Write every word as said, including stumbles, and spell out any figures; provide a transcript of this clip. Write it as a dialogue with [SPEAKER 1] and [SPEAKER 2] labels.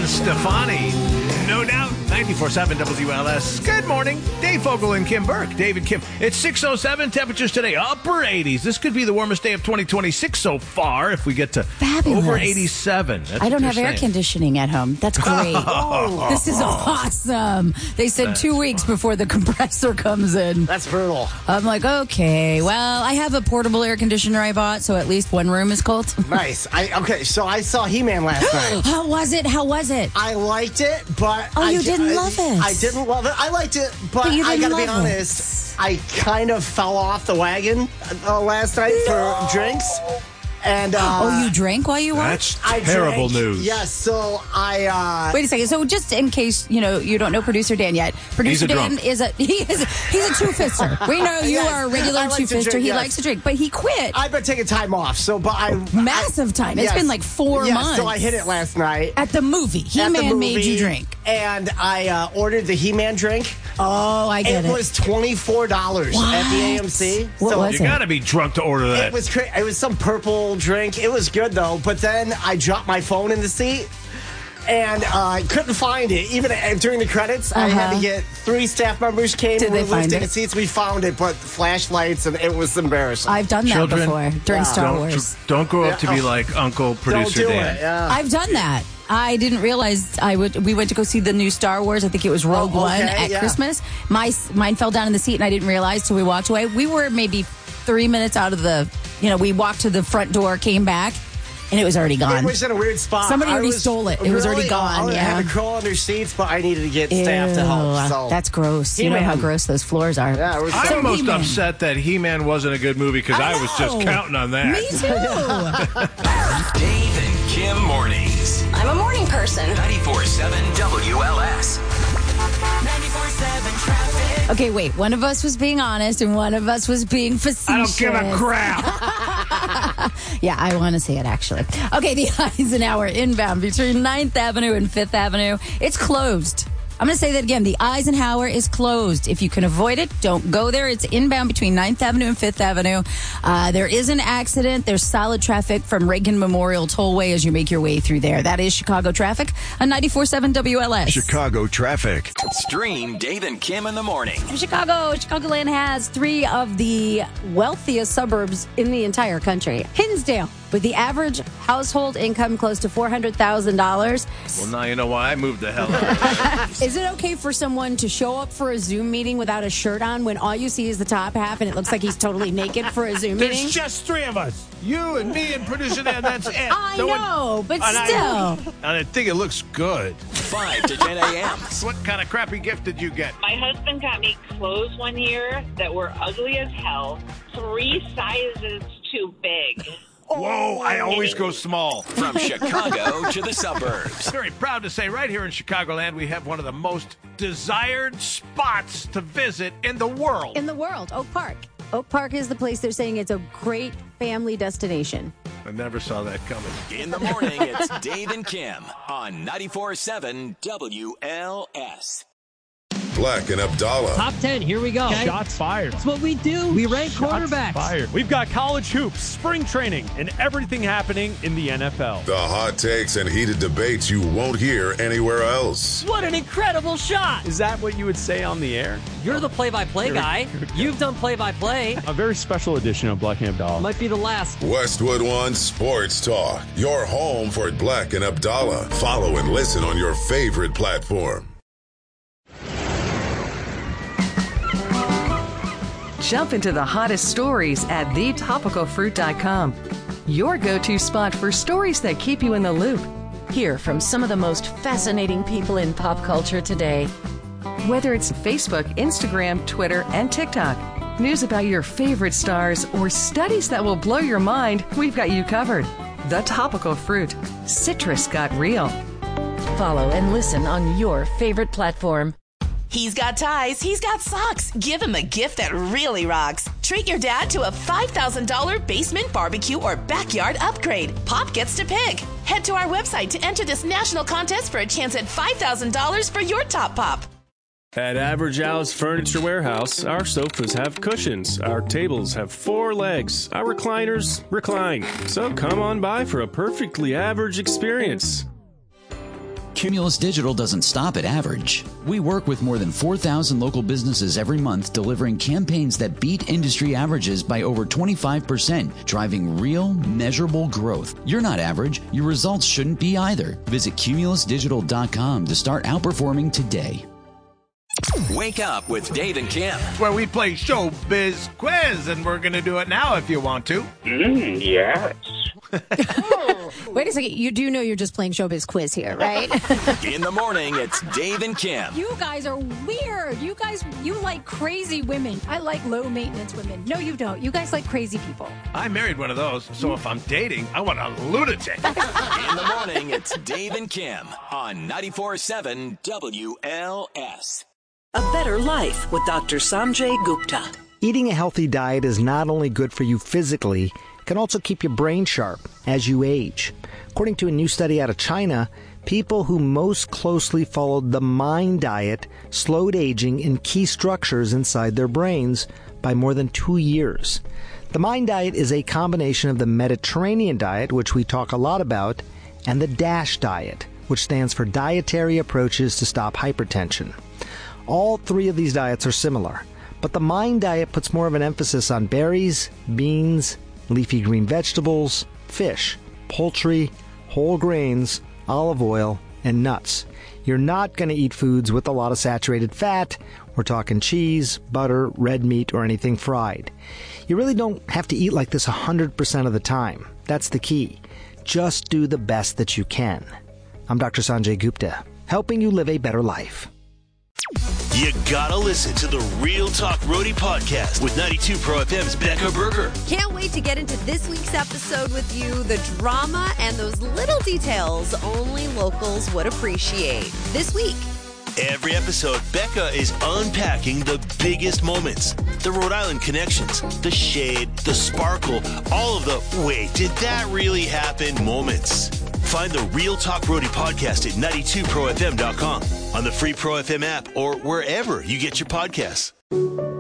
[SPEAKER 1] Stefani. No doubt. ninety-four point seven W L S. Good morning. Dave Fogel and Kim Burke. David Kim. It's six oh seven. Temperatures today, upper eighties. This could be the warmest day of twenty twenty-six so far if we get to
[SPEAKER 2] Fabulous.
[SPEAKER 1] over eighty-seven. That's
[SPEAKER 2] I don't have
[SPEAKER 1] saying.
[SPEAKER 2] air conditioning at home. That's great. Oh, this is awesome. They said
[SPEAKER 1] That's
[SPEAKER 2] two weeks before the compressor comes in.
[SPEAKER 3] That's brutal.
[SPEAKER 2] I'm like, okay, well, I have a portable air conditioner I bought, so at least one room is cold.
[SPEAKER 3] Nice. I okay, so I saw He-Man last night.
[SPEAKER 2] How was it? How was it?
[SPEAKER 3] I liked it, but
[SPEAKER 2] Oh,
[SPEAKER 3] I,
[SPEAKER 2] you didn't
[SPEAKER 3] I,
[SPEAKER 2] love it.
[SPEAKER 3] I didn't love it. I liked it, but,
[SPEAKER 2] But you
[SPEAKER 3] I
[SPEAKER 2] didn't
[SPEAKER 3] gotta be
[SPEAKER 2] love it.
[SPEAKER 3] honest. I kind of fell off the wagon uh, last night
[SPEAKER 2] No.
[SPEAKER 3] for drinks. And uh,
[SPEAKER 2] Oh, you drank while you watched?
[SPEAKER 1] That's
[SPEAKER 3] I
[SPEAKER 1] terrible
[SPEAKER 3] drank.
[SPEAKER 1] news.
[SPEAKER 3] Yes, so I uh
[SPEAKER 2] Wait a second. So just in case, you know, you don't know Producer Dan yet, Producer
[SPEAKER 1] He's a
[SPEAKER 2] Dan
[SPEAKER 1] drunk.
[SPEAKER 2] is a he is a, he's a two-fister. We know you
[SPEAKER 3] Yes,
[SPEAKER 2] are a regular
[SPEAKER 3] I like to
[SPEAKER 2] two-fister.
[SPEAKER 3] drink,
[SPEAKER 2] He
[SPEAKER 3] yes.
[SPEAKER 2] likes to drink, but he quit.
[SPEAKER 3] I've been taking time off, so but I
[SPEAKER 2] Massive time. It's
[SPEAKER 3] Yes.
[SPEAKER 2] been like four
[SPEAKER 3] yes,
[SPEAKER 2] months.
[SPEAKER 3] So I hit it last night.
[SPEAKER 2] At the movie.
[SPEAKER 3] at the
[SPEAKER 2] He-Man made
[SPEAKER 3] movie,
[SPEAKER 2] you drink.
[SPEAKER 3] And I uh, ordered the He-Man drink.
[SPEAKER 2] Oh, I get
[SPEAKER 3] It
[SPEAKER 2] it.
[SPEAKER 3] was twenty-four dollars at the A M C.
[SPEAKER 2] What
[SPEAKER 3] so
[SPEAKER 2] was
[SPEAKER 1] You
[SPEAKER 2] it?
[SPEAKER 1] got to be drunk to order that.
[SPEAKER 3] It was cra- it was some purple drink. It was good though, but then I dropped my phone in the seat and uh, I couldn't find it. Even uh, during the credits, I had
[SPEAKER 2] Uh-huh.
[SPEAKER 3] to get three staff members came.
[SPEAKER 2] Did
[SPEAKER 3] we
[SPEAKER 2] they
[SPEAKER 3] were
[SPEAKER 2] find
[SPEAKER 3] lifting
[SPEAKER 2] it?
[SPEAKER 3] the seats. We found it, but flashlights and it was embarrassing.
[SPEAKER 2] I've done that
[SPEAKER 1] Children,
[SPEAKER 2] before during
[SPEAKER 3] yeah.
[SPEAKER 2] Star
[SPEAKER 1] don't,
[SPEAKER 2] Wars.
[SPEAKER 1] don't grow up to be
[SPEAKER 3] Yeah.
[SPEAKER 1] like Uncle
[SPEAKER 3] Don't
[SPEAKER 1] Producer
[SPEAKER 3] do
[SPEAKER 1] Dan.
[SPEAKER 3] it. Yeah.
[SPEAKER 2] I've done that. I didn't realize I would. We went to go see the new Star Wars. I think it was Rogue
[SPEAKER 3] Oh,
[SPEAKER 2] One
[SPEAKER 3] okay,
[SPEAKER 2] at
[SPEAKER 3] yeah.
[SPEAKER 2] Christmas. My mine fell down in the seat, and I didn't realize till we walked away. We were maybe three minutes out of the. You know, we walked to the front door, came back, and it was already gone.
[SPEAKER 3] It was in a weird spot.
[SPEAKER 2] Somebody
[SPEAKER 3] I
[SPEAKER 2] already
[SPEAKER 3] was-
[SPEAKER 2] stole it. It was already
[SPEAKER 3] really?
[SPEAKER 2] gone,
[SPEAKER 3] I
[SPEAKER 2] yeah.
[SPEAKER 3] had to crawl under seats, but I needed to get staff to help.
[SPEAKER 2] Ew,
[SPEAKER 3] So
[SPEAKER 2] that's gross. You know
[SPEAKER 3] He-Man.
[SPEAKER 2] how gross those floors are.
[SPEAKER 3] Yeah, it was-
[SPEAKER 1] I'm
[SPEAKER 2] So
[SPEAKER 1] most
[SPEAKER 2] He-Man.
[SPEAKER 1] upset that He-Man wasn't a good movie because I, was just
[SPEAKER 2] know.
[SPEAKER 1] counting on that.
[SPEAKER 2] Me too.
[SPEAKER 4] Dave and Kim mornings.
[SPEAKER 5] I'm a morning person.
[SPEAKER 4] ninety-four point seven W L S.
[SPEAKER 5] ninety-four point seven traffic.
[SPEAKER 2] Okay, wait. One of us was being honest, and one of us was being facetious.
[SPEAKER 1] I don't give a crap.
[SPEAKER 2] Yeah, I want to say it actually. Okay, the Eisenhower inbound between ninth Avenue and fifth Avenue. It's closed. I'm going to say that again. The Eisenhower is closed. If you can avoid it, don't go there. It's inbound between ninth Avenue and fifth Avenue. Uh, there is an accident. There's solid traffic from Reagan Memorial Tollway as you make your way through there. That is Chicago traffic on ninety-four point seven W L S.
[SPEAKER 6] Chicago traffic.
[SPEAKER 4] Stream Dave and Kim in the morning.
[SPEAKER 2] Chicago, Chicagoland has three of the wealthiest suburbs in the entire country. Hinsdale, with the average household income close to four hundred thousand dollars.
[SPEAKER 1] Well, now you know why I moved the hell out of there.
[SPEAKER 2] Is it okay for someone to show up for a Zoom meeting without a shirt on when all you see is the top half and it looks like he's totally naked for a Zoom meeting?
[SPEAKER 1] There's just three of us. You and me and Producer Dan, that's it.
[SPEAKER 2] I
[SPEAKER 1] No one-
[SPEAKER 2] know, but
[SPEAKER 1] and I-
[SPEAKER 2] still.
[SPEAKER 1] and I think it looks good.
[SPEAKER 4] five to ten a.m.
[SPEAKER 1] What kind of crappy gift did you get?
[SPEAKER 7] My husband got me clothes one year that were ugly as hell, three sizes too big.
[SPEAKER 1] Whoa, I always go small.
[SPEAKER 4] From Chicago to the suburbs.
[SPEAKER 1] Very proud to say right here in Chicagoland, we have one of the most desired spots to visit in the world.
[SPEAKER 2] In the world, Oak Park. Oak Park is the place they're saying it's a great family destination.
[SPEAKER 1] I never saw that coming.
[SPEAKER 4] In the morning, it's Dave and Kim on ninety-four point seven W L S.
[SPEAKER 6] Black and Abdallah.
[SPEAKER 8] Top ten, here we go.
[SPEAKER 9] Shots fired.
[SPEAKER 8] That's what we do. We rank quarterbacks.
[SPEAKER 9] Fired. We've got college hoops, spring training, and everything happening in the N F L.
[SPEAKER 6] The hot takes and heated debates you won't hear anywhere else.
[SPEAKER 8] What an incredible shot.
[SPEAKER 9] Is that what you would say on the air?
[SPEAKER 8] You're the play-by-play guy. You've done play-by-play.
[SPEAKER 9] A very special edition of Black and Abdallah.
[SPEAKER 8] Might be the last.
[SPEAKER 6] Westwood One Sports Talk. Your home for Black and Abdallah. Follow and listen on your favorite platform.
[SPEAKER 10] Jump into the hottest stories at the topical fruit dot com. Your go-to spot for stories that keep you in the loop.
[SPEAKER 11] Hear from some of the most fascinating people in pop culture today.
[SPEAKER 10] Whether it's Facebook, Instagram, Twitter, and TikTok, news about your favorite stars, or studies that will blow your mind, we've got you covered. The Topical Fruit. Citrus got real.
[SPEAKER 11] Follow and listen on your favorite platform.
[SPEAKER 5] He's got ties. He's got socks. Give him a gift that really rocks. Treat your dad to a five thousand dollars basement barbecue or backyard upgrade. Pop gets to pick. Head to our website to enter this national contest for a chance at five thousand dollars for your top pop.
[SPEAKER 9] At Average Al's Furniture Warehouse, our sofas have cushions, our tables have four legs, our recliners recline. So come on by for a perfectly average experience.
[SPEAKER 12] Cumulus Digital doesn't stop at average. We work with more than four thousand local businesses every month, delivering campaigns that beat industry averages by over twenty-five percent, driving real, measurable growth. You're not average. Your results shouldn't be either. Visit cumulus digital dot com to start outperforming today.
[SPEAKER 4] Wake up with Dave and Kim.
[SPEAKER 1] Where we play Showbiz Quiz, and we're going to do it now if you want to.
[SPEAKER 13] Mm, yes.
[SPEAKER 14] Wait a second. You do know you're just playing Showbiz Quiz here, right?
[SPEAKER 4] In the morning, it's Dave and Kim.
[SPEAKER 2] You guys are weird. You guys, you like crazy women. I like low maintenance women. No, you don't. You guys like crazy people.
[SPEAKER 1] I married one of those, so if I'm dating, I want a lunatic.
[SPEAKER 4] In the morning, it's Dave and Kim on ninety-four point seven W L S.
[SPEAKER 15] A better life with Doctor Sanjay Gupta.
[SPEAKER 16] Eating a healthy diet is not only good for you physically, it can also keep your brain sharp as you age. According to a new study out of China, people who most closely followed the MIND diet slowed aging in key structures inside their brains by more than two years. The MIND diet is a combination of the Mediterranean diet, which we talk a lot about, and the DASH diet, which stands for Dietary Approaches to Stop Hypertension. All three of these diets are similar, but the MIND diet puts more of an emphasis on berries, beans, leafy green vegetables, fish, poultry, whole grains, olive oil, and nuts. You're not going to eat foods with a lot of saturated fat. We're talking cheese, butter, red meat, or anything fried. You really don't have to eat like this one hundred percent of the time. That's the key. Just do the best that you can. I'm Doctor Sanjay Gupta, helping you live a better life.
[SPEAKER 17] You gotta listen to the Real Talk Roadie podcast with ninety-two Pro F M's Becca Berger.
[SPEAKER 18] Can't wait to get into this week's episode with you. The drama and those little details only locals would appreciate. This week.
[SPEAKER 17] Every episode, Becca is unpacking the biggest moments. The Rhode Island connections, the shade, the sparkle, all of the wait, did that really happen moments. Find the Real Talk Roadie podcast at ninety-two pro f m dot com, on the free Pro F M app, or wherever you get your podcasts.